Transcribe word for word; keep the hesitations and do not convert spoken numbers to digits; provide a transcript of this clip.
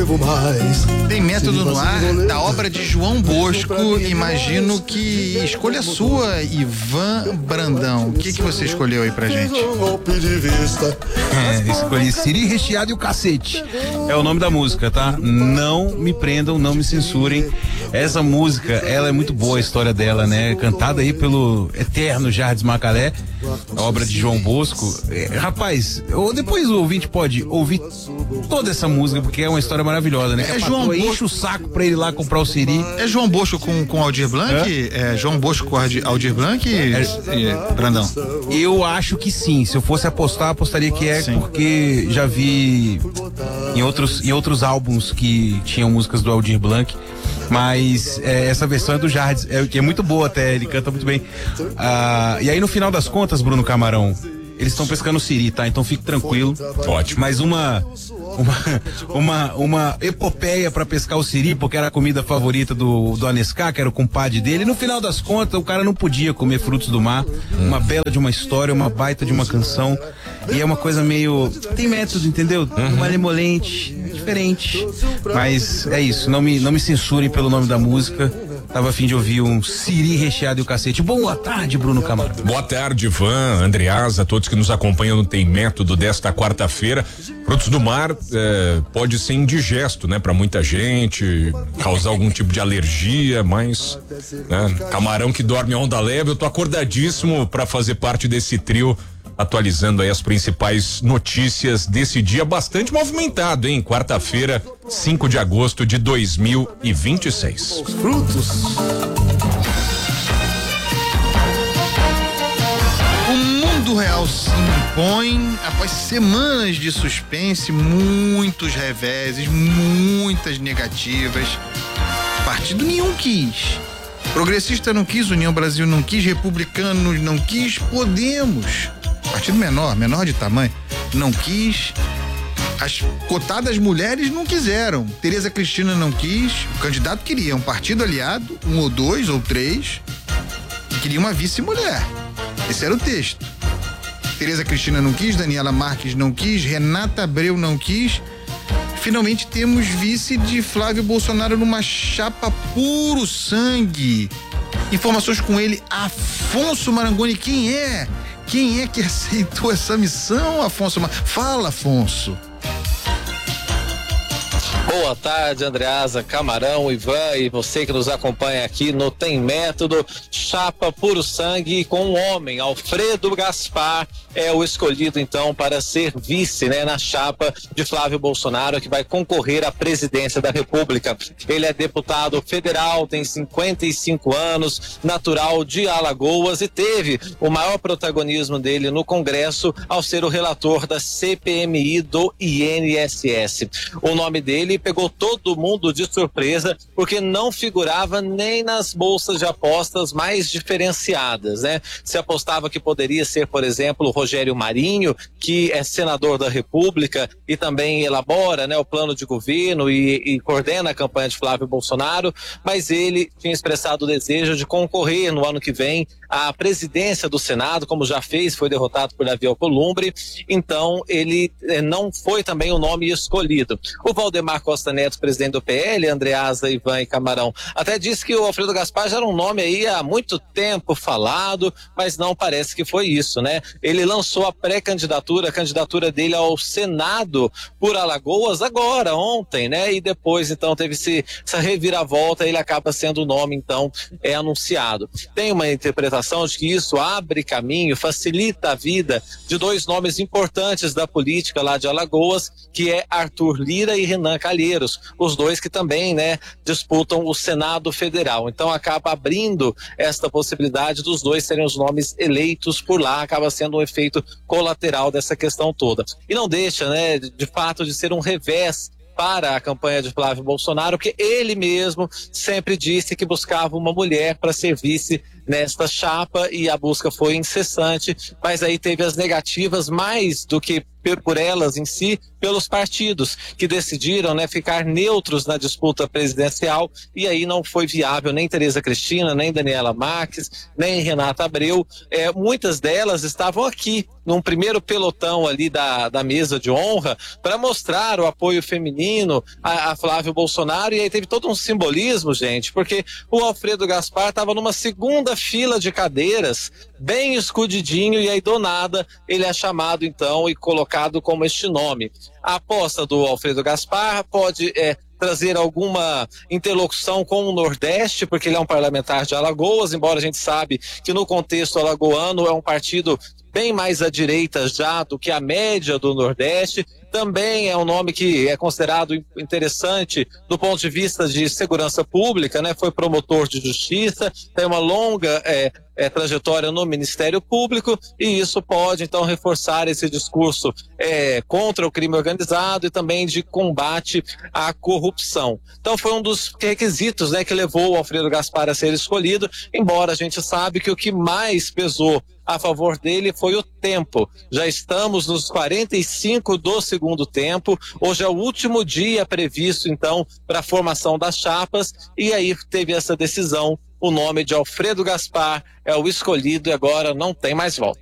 devo mais. Tem Método no Ar, da obra de João Bosco. Imagino que escolha sua, Ivan Brandão. O que que você escolheu aí pra gente? É, escolhi Siri Recheado e o Cacete. É o nome da música, tá? Não me prendam, não me censurem. Essa música, ela é muito boa, a história dela, né? Cantada aí pelo eterno Jardim Macalé, a obra de João Bosco. É, rapaz, ou depois o ouvinte pode ouvir toda essa música, porque é uma história maravilhosa, né? É João Bosco. Enche o saco pra ele lá comprar o Siri. É João Bosco com, com Aldir Blanc? É? É João Bosco com Aldir Blanc, é, é, Brandão? Eu acho que sim. Se eu fosse apostar, apostaria que é, sim, porque já vi em outros, em outros álbuns que tinham músicas do Aldir Blanc. Mas é, essa versão é do Jardim, é, que é muito boa até, ele canta muito bem. Ah, e aí no final das contas, Bruno Camarão, eles estão pescando siri, tá? Então fique tranquilo. Ótimo. Mas uma uma uma, uma epopeia pra pescar o siri, porque era a comida favorita do, do Anescar, que era o compadre dele. E no final das contas, o cara não podia comer frutos do mar. Hum. Uma bela de uma história, uma baita de uma canção. E é uma coisa meio... tem método, entendeu? Uhum. Malemolente, diferente. Mas é isso, não me, não me censurem pelo nome da música. Tava a fim de ouvir um Siri Recheado e o Cacete. Boa tarde, Bruno Camargo. Boa tarde, Ivan, Andreasa, todos que nos acompanham no Tem Método desta quarta-feira. Frutos do mar é, pode ser indigesto, né? Pra muita gente, causar algum tipo de alergia, mas né, camarão que dorme a onda leve, eu tô acordadíssimo pra fazer parte desse trio, atualizando aí as principais notícias desse dia bastante movimentado, hein? Quarta-feira, cinco de agosto de dois mil e vinte e seis. Os frutos. O mundo real se impõe após semanas de suspense, muitos reveses, muitas negativas. Partido nenhum quis. Progressista não quis, União Brasil não quis, Republicanos não quis, Podemos, partido menor, menor de tamanho, não quis. As cotadas mulheres não quiseram. Tereza Cristina não quis. O candidato queria um partido aliado, um ou dois ou três, e queria uma vice-mulher. Esse era o texto. Tereza Cristina não quis, Daniela Marques não quis, Renata Abreu não quis. Finalmente temos vice de Flávio Bolsonaro numa chapa puro sangue. Informações com ele, Afonso Marangoni. Quem é? Quem é que aceitou essa missão, Afonso? Fala, Afonso. Boa tarde, Andreasa, Camarão, Ivan e você que nos acompanha aqui no Tem Método. Chapa puro sangue com um homem, Alfredo Gaspar, é o escolhido então para ser vice, né, na chapa de Flávio Bolsonaro, que vai concorrer à presidência da República. Ele é deputado federal, tem cinquenta e cinco anos, natural de Alagoas e teve o maior protagonismo dele no Congresso ao ser o relator da C P M I do I N S S. O nome dele pegou todo mundo de surpresa, porque não figurava nem nas bolsas de apostas mais diferenciadas, né? Se apostava que poderia ser, por exemplo, o Rogério Marinho, que é senador da República e também elabora, né, o plano de governo e, e coordena a campanha de Flávio Bolsonaro, mas ele tinha expressado o desejo de concorrer no ano que vem à presidência do Senado, como já fez, foi derrotado por Davi Alcolumbre, então ele eh, não foi também o nome escolhido. O Valdemar Costa Neto, presidente do P L, Andreasa, Ivan e Camarão, até disse que o Alfredo Gaspar já era um nome aí há muito tempo falado, mas não parece que foi isso, né? Ele lançou a pré-candidatura, a candidatura dele ao Senado por Alagoas agora, ontem, né? E depois, então, teve esse, essa reviravolta, ele acaba sendo o nome, então, é anunciado. Tem uma interpretação de que isso abre caminho, facilita a vida de dois nomes importantes da política lá de Alagoas, que é Arthur Lira e Renan Calheiros, os dois que também, né, disputam o Senado Federal. Então acaba abrindo esta possibilidade dos dois serem os nomes eleitos por lá, acaba sendo um efeito colateral dessa questão toda. E não deixa, né, de fato, de ser um revés para a campanha de Flávio Bolsonaro, porque ele mesmo sempre disse que buscava uma mulher para ser vice nesta chapa e a busca foi incessante, mas aí teve as negativas mais do que por elas em si, pelos partidos, que decidiram, né, ficar neutros na disputa presidencial, e aí não foi viável nem Tereza Cristina, nem Daniela Marques, nem Renata Abreu. É, muitas delas estavam aqui, num primeiro pelotão ali da, da mesa de honra, para mostrar o apoio feminino a, a Flávio Bolsonaro, e aí teve todo um simbolismo, gente, porque o Alfredo Gaspar estava numa segunda fila de cadeiras, bem escondidinho, e aí do nada ele é chamado então e colocado como este nome. A aposta do Alfredo Gaspar pode é, trazer alguma interlocução com o Nordeste, porque ele é um parlamentar de Alagoas, embora a gente sabe que no contexto alagoano é um partido bem mais à direita já do que a média do Nordeste. Também é um nome que é considerado interessante do ponto de vista de segurança pública, né? Foi promotor de justiça, tem uma longa é, é, trajetória no Ministério Público, e isso pode então reforçar esse discurso é, contra o crime organizado e também de combate à corrupção. Então foi um dos requisitos, né, que levou o Alfredo Gaspar a ser escolhido, embora a gente sabe que o que mais pesou a favor dele foi o tempo. Já estamos nos quarenta e cinco do segundo tempo. Hoje é o último dia previsto, então, para a formação das chapas, e aí teve essa decisão. O nome de Alfredo Gaspar é o escolhido e agora não tem mais volta.